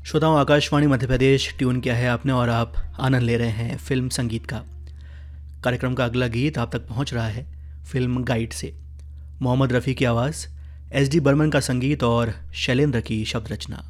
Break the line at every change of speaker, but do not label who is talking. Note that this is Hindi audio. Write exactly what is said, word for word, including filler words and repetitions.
श्रोताओं, आकाशवाणी मध्य प्रदेश ट्यून किया है आपने और आप आनंद ले रहे हैं फिल्म संगीत का। कार्यक्रम का अगला गीत आप तक पहुंच रहा है फिल्म गाइड से। मोहम्मद रफ़ी की आवाज़, एस डी बर्मन का संगीत और शैलेंद्र की शब्द रचना।